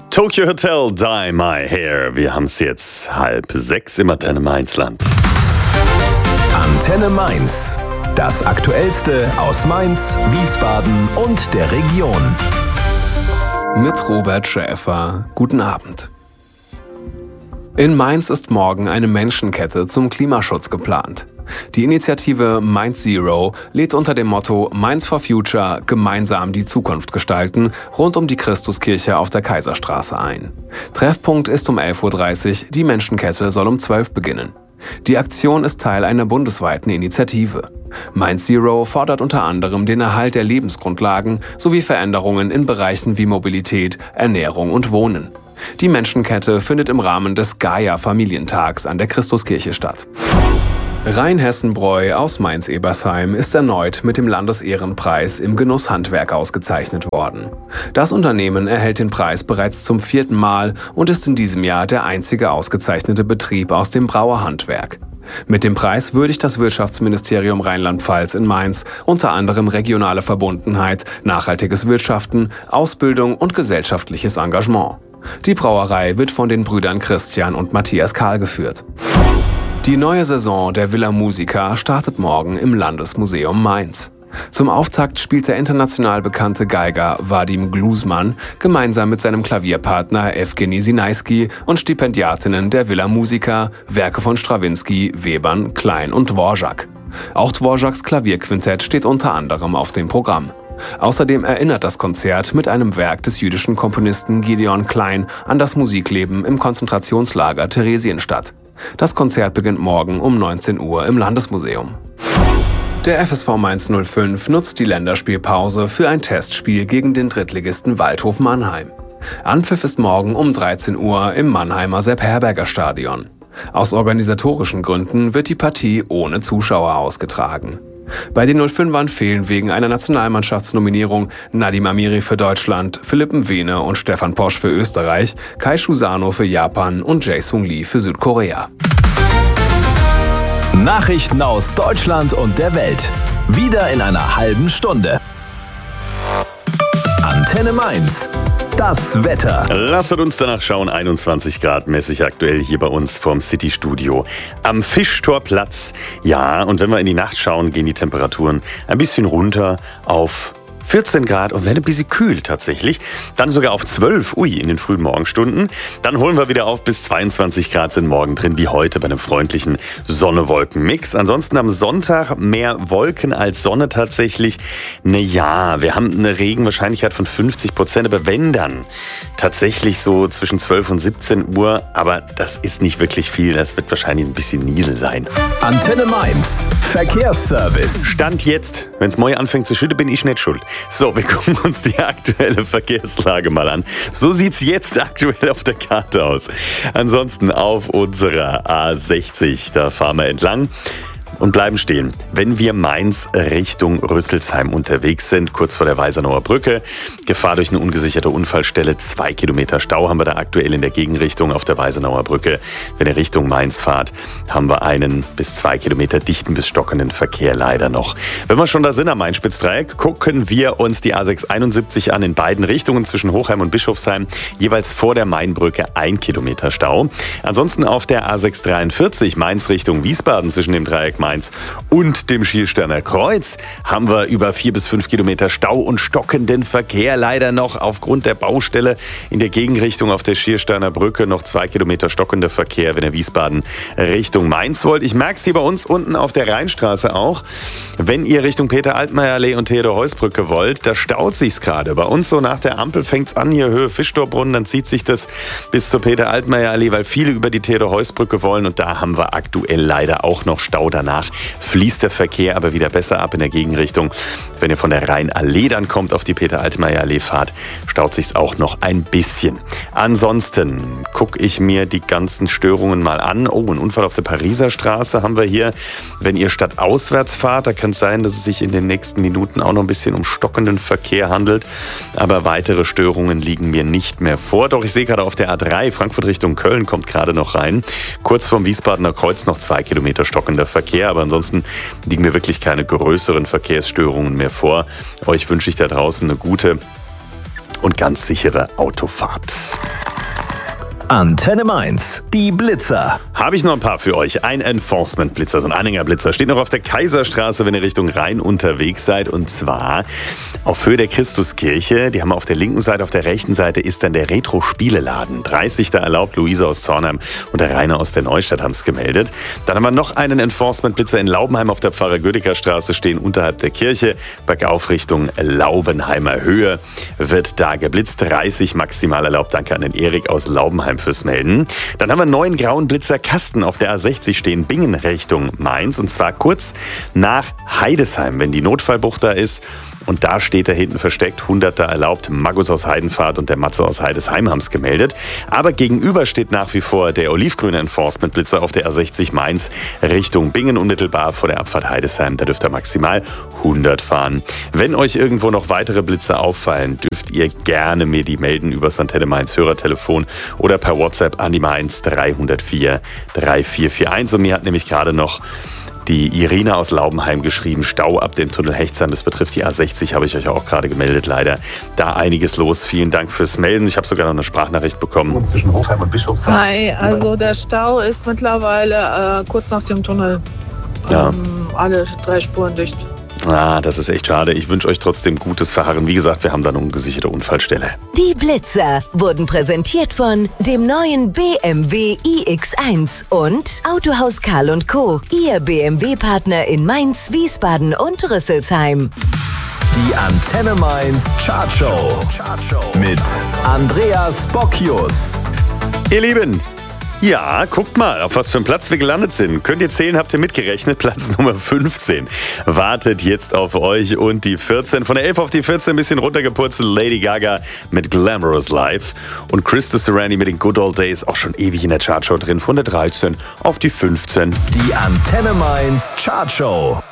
Tokyo Hotel, Dye My Hair. Wir haben es jetzt 5:30 im Antenne Mainz-Land. Antenne Mainz. Das Aktuellste aus Mainz, Wiesbaden und der Region. Mit Robert Schäfer. Guten Abend. In Mainz ist morgen eine Menschenkette zum Klimaschutz geplant. Die Initiative Mainz Zero lädt unter dem Motto Mainz for Future – gemeinsam die Zukunft gestalten rund um die Christuskirche auf der Kaiserstraße ein. Treffpunkt ist um 11:30 Uhr, die Menschenkette soll um 12 Uhr beginnen. Die Aktion ist Teil einer bundesweiten Initiative. Mainz Zero fordert unter anderem den Erhalt der Lebensgrundlagen sowie Veränderungen in Bereichen wie Mobilität, Ernährung und Wohnen. Die Menschenkette findet im Rahmen des Gaia-Familientags an der Christuskirche statt. Rheinhessen-Bräu aus Mainz-Ebersheim ist erneut mit dem Landesehrenpreis im Genusshandwerk ausgezeichnet worden. Das Unternehmen erhält den Preis bereits zum 4. Mal und ist in diesem Jahr der einzige ausgezeichnete Betrieb aus dem Brauerhandwerk. Mit dem Preis würdigt das Wirtschaftsministerium Rheinland-Pfalz in Mainz unter anderem regionale Verbundenheit, nachhaltiges Wirtschaften, Ausbildung und gesellschaftliches Engagement. Die Brauerei wird von den Brüdern Christian und Matthias Kahl geführt. Die neue Saison der Villa Musica startet morgen im Landesmuseum Mainz. Zum Auftakt spielt der international bekannte Geiger Vadim Glusman gemeinsam mit seinem Klavierpartner Evgeny Sinaiski und Stipendiatinnen der Villa Musica Werke von Strawinski, Webern, Klein und Dvorak. Auch Dvoraks Klavierquintett steht unter anderem auf dem Programm. Außerdem erinnert das Konzert mit einem Werk des jüdischen Komponisten Gideon Klein an das Musikleben im Konzentrationslager Theresienstadt. Das Konzert beginnt morgen um 19 Uhr im Landesmuseum. Der FSV Mainz 05 nutzt die Länderspielpause für ein Testspiel gegen den Drittligisten Waldhof Mannheim. Anpfiff ist morgen um 13 Uhr im Mannheimer Sepp-Herberger-Stadion. Aus organisatorischen Gründen wird die Partie ohne Zuschauer ausgetragen. Bei den 05ern fehlen wegen einer Nationalmannschaftsnominierung Nadim Amiri für Deutschland, Philipp Mwene und Stefan Posch für Österreich, Kai Shusano für Japan und Jae-Sung Lee für Südkorea. Nachrichten aus Deutschland und der Welt. Wieder in einer halben Stunde. Antenne Mainz. Das Wetter. Lasst uns danach schauen. 21 Grad mäßig aktuell hier bei uns vorm City-Studio am Fischtorplatz. Ja, und wenn wir in die Nacht schauen, gehen die Temperaturen ein bisschen runter auf 14 Grad und werden ein bisschen kühl tatsächlich. Dann sogar auf 12, in den frühen Morgenstunden. Dann holen wir wieder auf, bis 22 Grad sind morgen drin, wie heute bei einem freundlichen Sonne-Wolken-Mix. Ansonsten am Sonntag mehr Wolken als Sonne tatsächlich. Wir haben eine Regenwahrscheinlichkeit von 50%, aber wenn dann tatsächlich so zwischen 12 und 17 Uhr. Aber das ist nicht wirklich viel, das wird wahrscheinlich ein bisschen Niesel sein. Antenne Mainz, Verkehrsservice. Stand jetzt, wenn es morgen anfängt zu schütten, bin ich nicht schuld. So, wir gucken uns die aktuelle Verkehrslage mal an. So sieht's jetzt aktuell auf der Karte aus. Ansonsten auf unserer A60, da fahren wir entlang und bleiben stehen. Wenn wir Mainz Richtung Rüsselsheim unterwegs sind, kurz vor der Weißernauer Brücke, Gefahr durch eine ungesicherte Unfallstelle, 2 Kilometer Stau haben wir da aktuell in der Gegenrichtung auf der Weißernauer Brücke. Wenn ihr Richtung Mainz fahrt, haben wir einen bis 2 Kilometer dichten bis stockenden Verkehr leider noch. Wenn wir schon da sind am Main-Spitz-Dreieck, gucken wir uns die A671 an in beiden Richtungen zwischen Hochheim und Bischofsheim, jeweils vor der Mainbrücke 1 Kilometer Stau. Ansonsten auf der A643 Mainz Richtung Wiesbaden zwischen dem Dreieck Mainz und dem Schiersteiner Kreuz haben wir über 4 bis 5 Kilometer Stau und stockenden Verkehr leider noch aufgrund der Baustelle in der Gegenrichtung auf der Schiersteiner Brücke noch 2 Kilometer stockender Verkehr, wenn ihr Wiesbaden Richtung Mainz wollt. Ich merke es hier bei uns unten auf der Rheinstraße auch. Wenn ihr Richtung Peter-Altmaier-Allee und Theodor-Heuss-Brücke wollt, da staut sich's gerade. Bei uns so nach der Ampel fängt's an, hier Höhe Fischtorbrunnen, dann zieht sich das bis zur Peter-Altmaier-Allee, weil viele über die Theodor-Heuss-Brücke wollen und da haben wir aktuell leider auch noch Stau. Danach fließt der Verkehr aber wieder besser ab in der Gegenrichtung. Wenn ihr von der Rheinallee dann kommt, auf die Peter-Altmaier-Allee fahrt, staut sich's auch noch ein bisschen. Ansonsten gucke ich mir die ganzen Störungen mal an. Oh, ein Unfall auf der Pariser Straße haben wir hier. Wenn ihr stadtauswärts fahrt, da kann es sein, dass es sich in den nächsten Minuten auch noch ein bisschen um stockenden Verkehr handelt. Aber weitere Störungen liegen mir nicht mehr vor. Doch ich sehe gerade auf der A3, Frankfurt Richtung Köln kommt gerade noch rein. Kurz vorm Wiesbadener Kreuz noch 2 Kilometer stockender Verkehr. Aber ansonsten liegen mir wirklich keine größeren Verkehrsstörungen mehr vor. Euch wünsche ich da draußen eine gute und ganz sichere Autofahrt. Antenne Mainz, die Blitzer. Habe ich noch ein paar für euch. Ein Enforcement-Blitzer, so ein Anhängerblitzer, steht noch auf der Kaiserstraße, wenn ihr Richtung Rhein unterwegs seid. Und zwar auf Höhe der Christuskirche. Die haben wir auf der linken Seite, auf der rechten Seite ist dann der Retro-Spieleladen. 30 da erlaubt, Luise aus Zornheim und der Rainer aus der Neustadt haben es gemeldet. Dann haben wir noch einen Enforcement-Blitzer in Laubenheim auf der Pfarrer-Gödecker-Straße stehen, unterhalb der Kirche. Bergauf Richtung Laubenheimer Höhe wird da geblitzt. 30 maximal erlaubt. Danke an den Erik aus Laubenheim fürs Melden. Dann haben wir einen neuen grauen Blitzerkasten auf der A60 stehen, Bingen Richtung Mainz. Und zwar kurz nach Heidesheim, wenn die Notfallbucht da ist. Und da steht er hinten versteckt, 100er erlaubt. Magus aus Heidenfahrt und der Matze aus Heidesheim haben es gemeldet. Aber gegenüber steht nach wie vor der olivgrüne Enforcement-Blitzer auf der A60 Mainz Richtung Bingen, unmittelbar vor der Abfahrt Heidesheim. Da dürft ihr maximal 100 fahren. Wenn euch irgendwo noch weitere Blitzer auffallen, dürft ihr gerne mir die melden über das Antenne Mainz Hörertelefon oder per WhatsApp an die Mainz 304 3441. Und mir hat nämlich gerade noch die Irina aus Laubenheim geschrieben, Stau ab dem Tunnel Hechtsheim, das betrifft die A60, habe ich euch auch gerade gemeldet, leider. Da einiges los, vielen Dank fürs Melden. Ich habe sogar noch eine Sprachnachricht bekommen. Zwischen Hofheim und Bischofsheim. Hi, also der Stau ist mittlerweile kurz nach dem Tunnel. Ja. Alle 3 Spuren dicht. Das ist echt schade. Ich wünsche euch trotzdem gutes Verharren. Wie gesagt, wir haben da eine ungesicherte Unfallstelle. Die Blitzer wurden präsentiert von dem neuen BMW iX1 und Autohaus Karl & Co., Ihr BMW-Partner in Mainz, Wiesbaden und Rüsselsheim. Die Antenne Mainz Chartshow mit Andreas Bocchius. Ihr Lieben, ja, guckt mal, auf was für einen Platz wir gelandet sind. Könnt ihr zählen, habt ihr mitgerechnet? Platz Nummer 15 wartet jetzt auf euch und die 14. Von der 11 auf die 14 ein bisschen runtergepurzelt. Lady Gaga mit Glamorous Life und Christus Serrani mit den Good Old Days, auch schon ewig in der Chartshow drin. Von der 13 auf die 15. Die Antenne Mainz Chartshow.